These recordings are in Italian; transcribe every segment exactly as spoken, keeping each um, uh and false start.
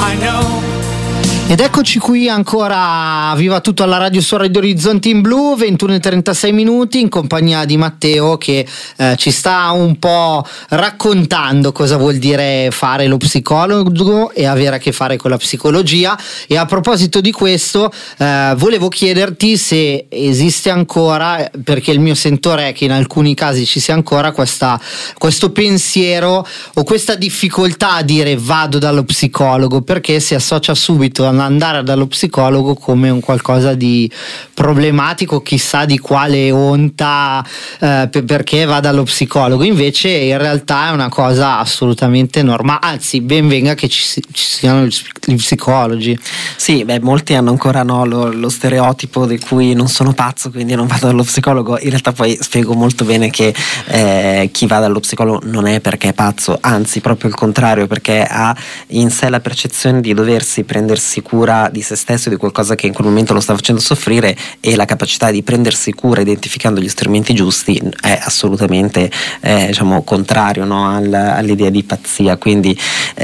I know. Ed eccoci qui ancora viva tutto alla radio su Radio Orizzonti in Blu, ventuno e trentasei minuti, in compagnia di Matteo che eh, ci sta un po' raccontando cosa vuol dire fare lo psicologo e avere a che fare con la psicologia. E a proposito di questo eh, volevo chiederti se esiste ancora, perché il mio sentore è che in alcuni casi ci sia ancora questa, questo pensiero o questa difficoltà a dire vado dallo psicologo, perché si associa subito andare dallo psicologo come un qualcosa di problematico, chissà di quale onta, eh, perché va dallo psicologo. Invece in realtà è una cosa assolutamente normale, anzi ben venga che ci, ci siano gli psicologi. Sì, beh, molti hanno ancora no, lo, lo stereotipo di cui non sono pazzo quindi non vado dallo psicologo. In realtà poi spiego molto bene che eh, chi va dallo psicologo non è perché è pazzo, anzi proprio il contrario, perché ha in sé la percezione di doversi prendersi cura di se stesso e di qualcosa che in quel momento lo sta facendo soffrire, e la capacità di prendersi cura identificando gli strumenti giusti è assolutamente eh, diciamo contrario no, al, all'idea di pazzia. Quindi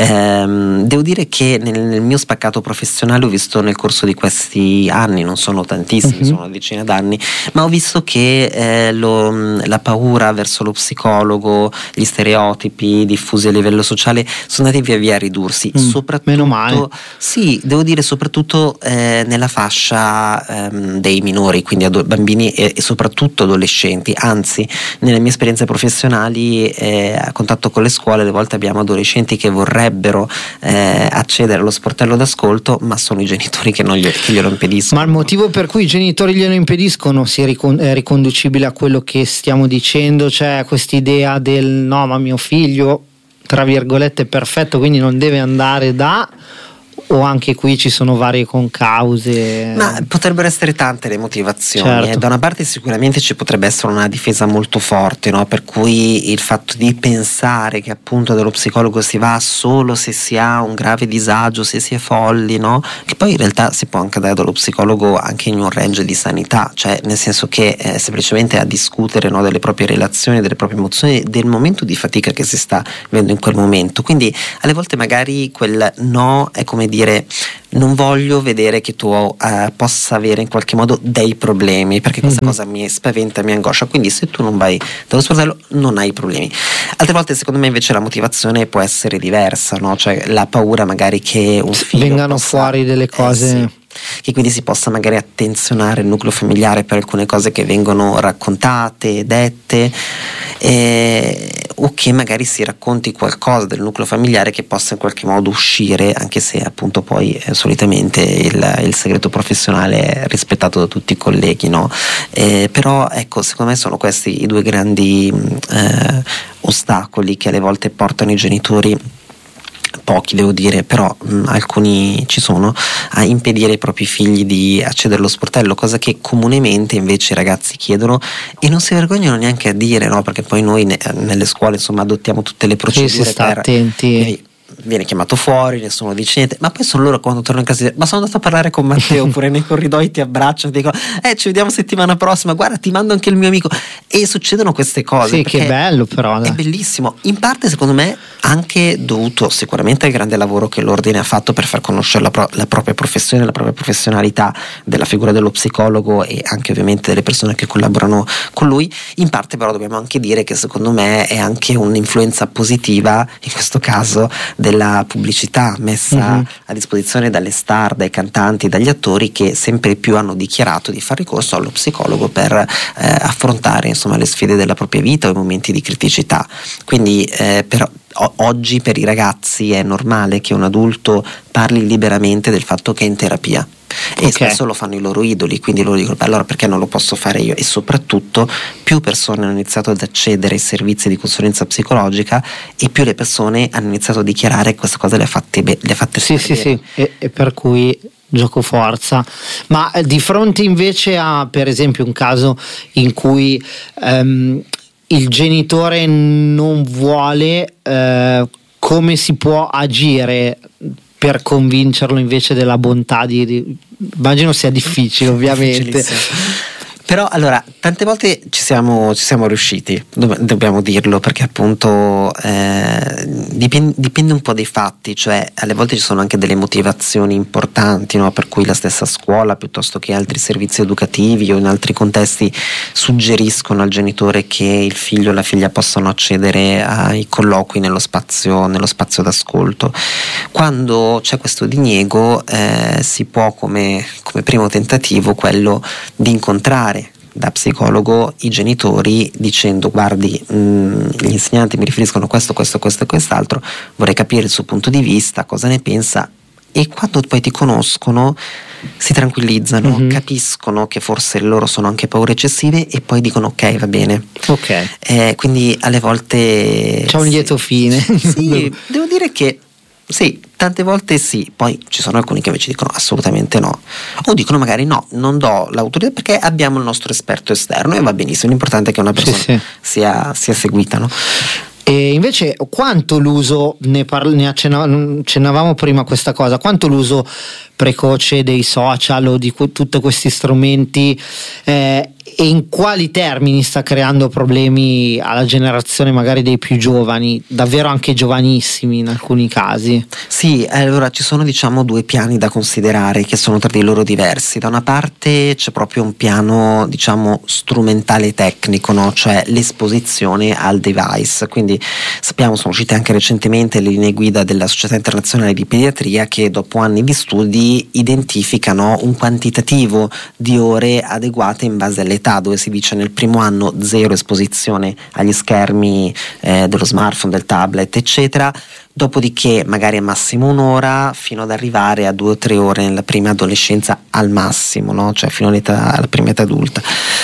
ehm, devo dire che nel, nel mio spaccato professionale ho visto nel corso di questi anni, non sono tantissimi, uh-huh. sono una decina d'anni, ma ho visto che eh, lo, la paura verso lo psicologo, gli stereotipi diffusi a livello sociale sono andati via via a ridursi, mm, soprattutto meno male. Sì, devo dire soprattutto eh, nella fascia ehm, dei minori, quindi ado- bambini e, e soprattutto adolescenti. Anzi, nelle mie esperienze professionali eh, a contatto con le scuole, alle volte abbiamo adolescenti che vorrebbero eh, accedere allo sportello d'ascolto, ma sono i genitori che, non gli, che glielo impediscono. Ma il motivo per cui i genitori glielo impediscono si è, ricon- è riconducibile a quello che stiamo dicendo, cioè quest'idea del no, ma mio figlio tra virgolette è perfetto, quindi non deve andare da... O anche qui ci sono varie concause? Ma potrebbero essere tante le motivazioni. Certo. Eh. Da una parte sicuramente ci potrebbe essere una difesa molto forte, no? Per cui il fatto di pensare che appunto dallo psicologo si va solo se si ha un grave disagio, se si è folli, no? Che poi in realtà si può anche andare dallo psicologo anche in un range di sanità, cioè nel senso che eh, semplicemente a discutere no, delle proprie relazioni, delle proprie emozioni, del momento di fatica che si sta vivendo in quel momento. Quindi alle volte magari quel no è come dire non voglio vedere che tu uh, possa avere in qualche modo dei problemi, perché questa mm-hmm. cosa mi spaventa, mi angoscia, quindi se tu non vai dallo sportello non hai problemi. Altre volte secondo me invece la motivazione può essere diversa, no? Cioè la paura magari che un figlio vengano possa, fuori delle cose eh, sì, che quindi si possa magari attenzionare il nucleo familiare per alcune cose che vengono raccontate, dette, eh, o che magari si racconti qualcosa del nucleo familiare che possa in qualche modo uscire, anche se appunto poi eh, solitamente il, il segreto professionale è rispettato da tutti i colleghi, no? Eh, però ecco, secondo me sono questi i due grandi eh, ostacoli che alle volte portano i genitori, pochi devo dire, però mh, alcuni ci sono, a impedire ai propri figli di accedere allo sportello, cosa che comunemente invece i ragazzi chiedono e non si vergognano neanche a dire, no? Perché poi noi ne, nelle scuole insomma adottiamo tutte le procedure, sì, si sta per, attenti. quindi viene chiamato fuori, nessuno dice niente, ma poi sono loro quando tornano in casa, ma sono andato a parlare con Matteo, oppure nei corridoi ti abbracciano, ti dicono eh ci vediamo settimana prossima, guarda ti mando anche il mio amico, e succedono queste cose. Sì, che bello però. È bellissimo, in parte secondo me anche dovuto sicuramente al grande lavoro che l'ordine ha fatto per far conoscere la, pro- la propria professione, la propria professionalità della figura dello psicologo e anche ovviamente delle persone che collaborano con lui. In parte però dobbiamo anche dire che secondo me è anche un'influenza positiva in questo caso della pubblicità messa mm-hmm. a disposizione dalle star, dai cantanti, dagli attori, che sempre più hanno dichiarato di far ricorso allo psicologo per eh, affrontare insomma le sfide della propria vita o i momenti di criticità. Quindi eh, però o- oggi per i ragazzi è normale che un adulto parli liberamente del fatto che è in terapia. E okay. spesso lo fanno i loro idoli, quindi loro dicono allora perché non lo posso fare io? E soprattutto più persone hanno iniziato ad accedere ai servizi di consulenza psicologica e più le persone hanno iniziato a dichiarare che questa cosa le ha fatte, be- le ha fatte sì sì sì e, e per cui gioco forza. Ma eh, di fronte invece a per esempio un caso in cui ehm, il genitore non vuole, eh, come si può agire per convincerlo invece della bontà di, di immagino sia difficile ovviamente, Però allora, tante volte ci siamo, ci siamo riusciti, do- dobbiamo dirlo, perché appunto eh, dipende, dipende un po' dai fatti, cioè alle volte ci sono anche delle motivazioni importanti, no? Per cui la stessa scuola piuttosto che altri servizi educativi o in altri contesti suggeriscono al genitore che il figlio o la figlia possano accedere ai colloqui nello spazio, nello spazio d'ascolto. Quando c'è questo diniego eh, si può come, come primo tentativo quello di incontrare da psicologo i genitori dicendo: guardi, mh, gli insegnanti mi riferiscono questo, questo, questo e quest'altro, vorrei capire il suo punto di vista, cosa ne pensa. E quando poi ti conoscono si tranquillizzano, mm-hmm. capiscono che forse loro sono anche paure eccessive e poi dicono ok, va bene. Ok. Eh, quindi alle volte c'è un lieto sì, fine. Sì, devo dire che sì, tante volte sì, poi ci sono alcuni che invece dicono assolutamente no, o dicono magari no, non do l'autorità perché abbiamo il nostro esperto esterno e va benissimo, l'importante è che una persona sì, sì. Sia, sia seguita, no? E invece quanto l'uso, ne, parla, ne accennavamo prima questa cosa, quanto l'uso precoce dei social o di que- tutti questi strumenti eh, e in quali termini sta creando problemi alla generazione magari dei più giovani, davvero anche giovanissimi in alcuni casi? Sì, allora ci sono diciamo due piani da considerare che sono tra di loro diversi. Da una parte c'è proprio un piano diciamo strumentale tecnico, no? Cioè l'esposizione al device, quindi sappiamo, sono uscite anche recentemente le linee guida della Società Internazionale di Pediatria che dopo anni di studi identificano un quantitativo di ore adeguate in base all'età, dove si dice nel primo anno zero esposizione agli schermi eh, dello smartphone, del tablet eccetera, dopodiché magari al massimo un'ora fino ad arrivare a due o tre ore nella prima adolescenza al massimo, no? Cioè fino all'età, alla prima età adulta.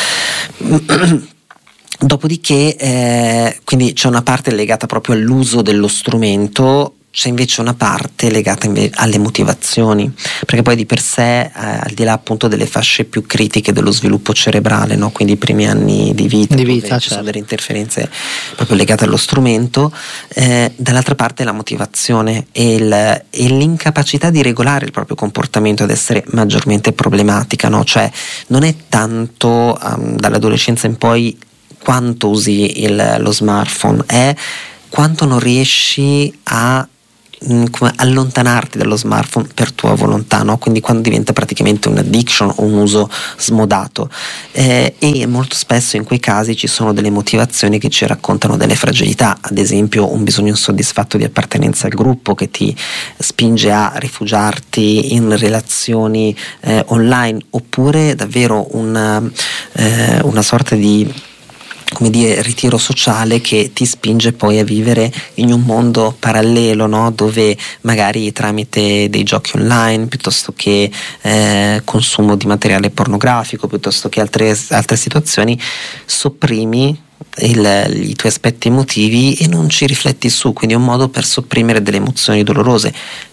Dopodiché eh, quindi c'è una parte legata proprio all'uso dello strumento, c'è invece una parte legata invece alle motivazioni, perché poi di per sé eh, al di là appunto delle fasce più critiche dello sviluppo cerebrale, no? Quindi i primi anni di vita, di vita ci certo. sono delle interferenze proprio legate allo strumento, eh, dall'altra parte la motivazione e, il, e l'incapacità di regolare il proprio comportamento ad essere maggiormente problematica, no? Cioè non è tanto um, dall'adolescenza in poi quanto usi il, lo smartphone, è quanto non riesci a come allontanarti dallo smartphone per tua volontà, no? Quindi quando diventa praticamente un'addiction o un uso smodato eh, e molto spesso in quei casi ci sono delle motivazioni che ci raccontano delle fragilità, ad esempio un bisogno insoddisfatto di appartenenza al gruppo che ti spinge a rifugiarti in relazioni eh, online, oppure davvero una, eh, una sorta di come dire ritiro sociale che ti spinge poi a vivere in un mondo parallelo, no? Dove magari tramite dei giochi online piuttosto che eh, consumo di materiale pornografico piuttosto che altre, altre situazioni sopprimi Il, i tuoi aspetti emotivi e non ci rifletti su, quindi è un modo per sopprimere delle emozioni dolorose.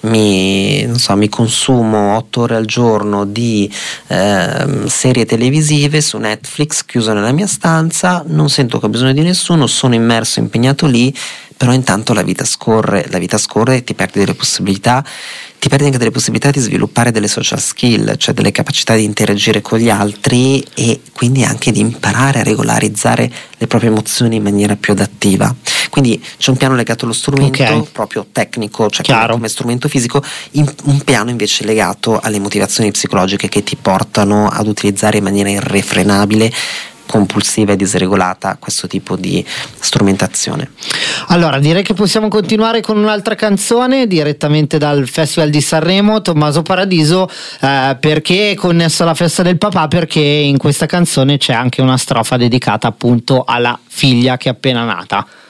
Mi, non so, mi consumo otto ore al giorno di eh, serie televisive su Netflix, chiuso nella mia stanza, non sento che ho bisogno di nessuno, sono immerso, impegnato lì, però intanto la vita scorre, la vita scorre e ti perdi delle possibilità, ti perdi anche delle possibilità di sviluppare delle social skill, cioè delle capacità di interagire con gli altri e quindi anche di imparare a regolarizzare le proprie emozioni in maniera più adattiva. Quindi c'è un piano legato allo strumento okay. proprio tecnico, cioè come, come strumento fisico, in, un piano invece legato alle motivazioni psicologiche che ti portano ad utilizzare in maniera irrefrenabile, compulsiva e disregolata questo tipo di strumentazione. Allora direi che possiamo continuare con un'altra canzone direttamente dal Festival di Sanremo, Tommaso Paradiso, eh, perché è connesso alla festa del papà, perché in questa canzone c'è anche una strofa dedicata appunto alla figlia che è appena nata.